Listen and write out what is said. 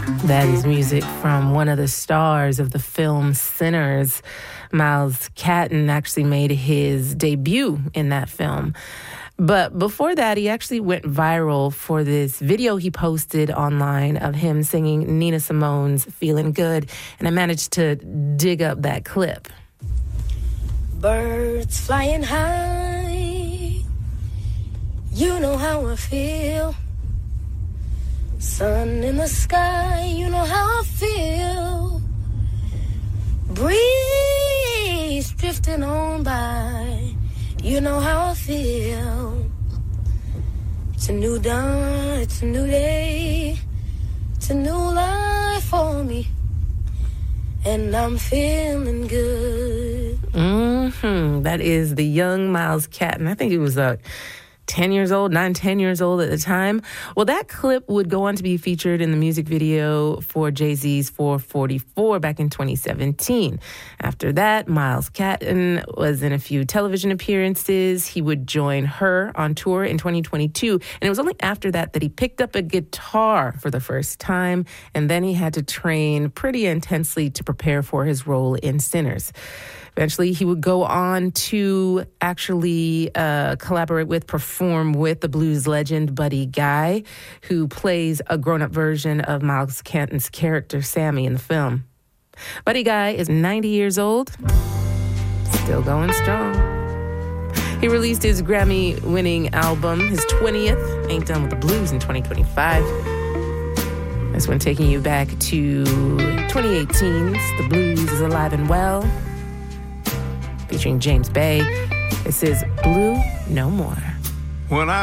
That is music from one of the stars of the film Sinners. Miles Catton actually made his debut in that film. But before that, he actually went viral for this video he posted online of him singing Nina Simone's Feeling Good. And I managed to dig up that clip. Birds flying high, you know how I feel. Sun in the sky, you know how I feel. Breeze drifting on by, you know how I feel. It's a new dawn, it's a new day, it's a new life for me, and I'm feeling good. That is the young Miles Catton. I think he was 10 years old at the time. Well, that clip would go on to be featured in the music video for Jay-Z's 444 back in 2017. After that, Miles Catton was in a few television appearances. He would join Her on tour in 2022. And it was only after that that he picked up a guitar for the first time. And then he had to train pretty intensely to prepare for his role in Sinners. Eventually, he would go on to actually perform with the blues legend Buddy Guy, who plays a grown-up version of Miles Catton's character Sammy in the film. Buddy Guy is 90 years old, still going strong. He released his Grammy-winning album, his 20th, Ain't Done with the Blues, in 2025. This one taking you back to 2018's The Blues is Alive and Well, featuring James Bay. This is Blue No More. When I